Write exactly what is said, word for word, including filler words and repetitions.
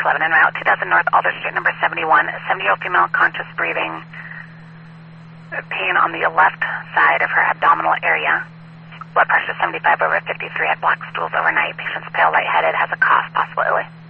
eleven en route, two thousand North Alder Street, number seventy-one, seventy-year-old female, conscious breathing, pain on the left side of her abdominal area. Blood pressure seventy-five over fifty-three, had black stools overnight. Patient's pale, lightheaded, has a cough, possible ill.